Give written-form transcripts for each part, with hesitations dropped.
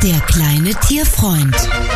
Der kleine Tierfreund.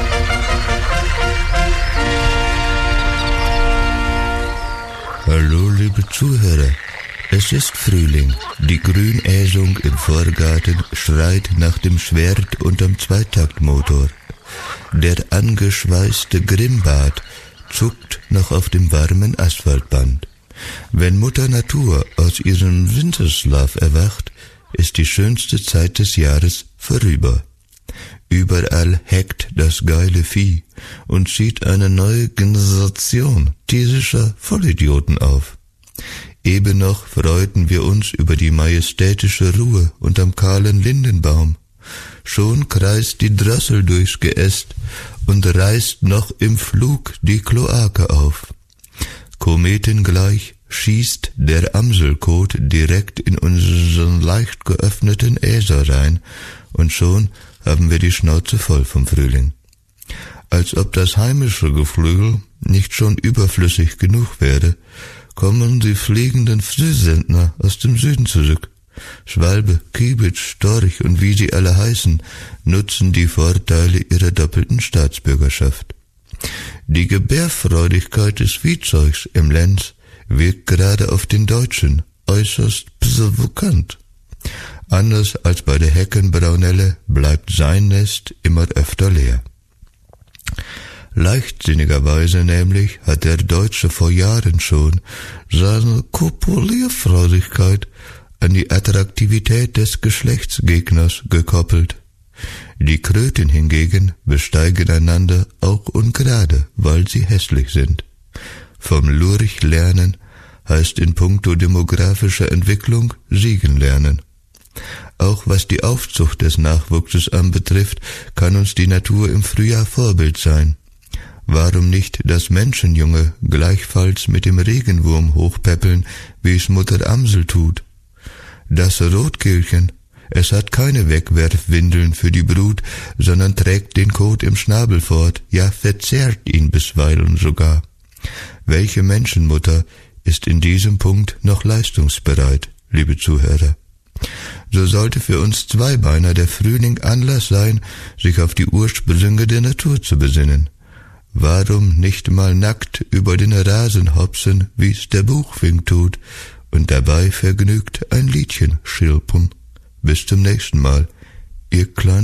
Hallo, liebe Zuhörer. Es ist Frühling. Die Grünäsung im Vorgarten schreit nach dem Schwert unterm Zweitaktmotor. Der angeschweißte Grimmbart zuckt noch auf dem warmen Asphaltband. Wenn Mutter Natur aus ihrem Winterschlaf erwacht, ist die schönste Zeit des Jahres vorüber. Überall heckt das geile Vieh und zieht eine neue Generation tierischer Vollidioten auf. Eben noch freuten wir uns über die majestätische Ruhe unterm kahlen Lindenbaum. Schon kreist die Drossel durchs Geäst und reißt noch im Flug die Kloake auf. Kometengleich schießt der Amselkot direkt in unseren leicht geöffneten Äser rein, und schon haben wir die Schnauze voll vom Frühling. Als ob das heimische Geflügel nicht schon überflüssig genug wäre, kommen die fliegenden Frühsendner aus dem Süden zurück. Schwalbe, Kiebitz, Storch und wie sie alle heißen, nutzen die Vorteile ihrer doppelten Staatsbürgerschaft. Die Gebärfreudigkeit des Viehzeugs im Lenz wirkt gerade auf den Deutschen äußerst provokant. Anders als bei der Heckenbraunelle bleibt sein Nest immer öfter leer. Leichtsinnigerweise nämlich hat der Deutsche vor Jahren schon seine Kopulierfreudigkeit an die Attraktivität des Geschlechtsgegners gekoppelt. Die Kröten hingegen besteigen einander auch ungerade, weil sie hässlich sind. Vom Lurch lernen heißt in puncto demografischer Entwicklung siegen lernen. Auch was die Aufzucht des Nachwuchses anbetrifft, kann uns die Natur im Frühjahr Vorbild sein. Warum nicht das Menschenjunge gleichfalls mit dem Regenwurm hochpäppeln, wie es Mutter Amsel tut? Das Rotkehlchen, es hat keine Wegwerfwindeln für die Brut, sondern trägt den Kot im Schnabel fort, ja verzehrt ihn bisweilen sogar. Welche Menschenmutter ist in diesem Punkt noch leistungsbereit, liebe Zuhörer? So sollte für uns Zweibeiner der Frühling Anlass sein, sich auf die Ursprünge der Natur zu besinnen. Warum nicht mal nackt über den Rasen hopsen, wie's der Buchfink tut, und dabei vergnügt ein Liedchen schilpen? Bis zum nächsten Mal, ihr kleinen